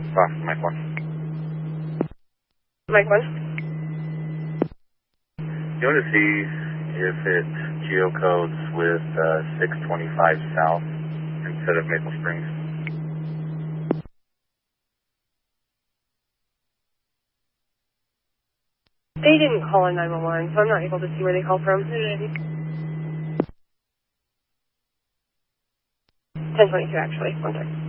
Mike 1. Mike 1. You want to see if it geocodes with 625 South instead of Maple Springs? They didn't call in 911, so I'm not able to see where they called from. 1022 actually. One second.